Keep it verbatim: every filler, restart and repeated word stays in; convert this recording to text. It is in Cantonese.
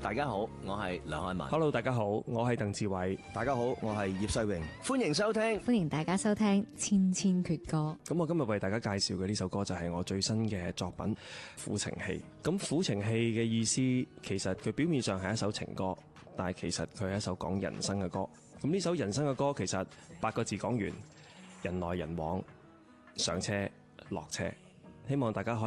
大家好，我係梁漢文。 Hello， 大家好，我係鄧志偉。 大家好，我係葉世榮。歡迎收聽， 歡迎大家收聽《千千闕歌》。 咁我今日為大家介紹嘅呢首歌就係我最新嘅作品《苦情戲》。咁《苦情戲》嘅意思，其實佢表面上係一首情歌，但係其實佢係一首講人生嘅歌。咁呢首人生嘅歌，其實八個字講完：人來人往，上車落車。希望大家可以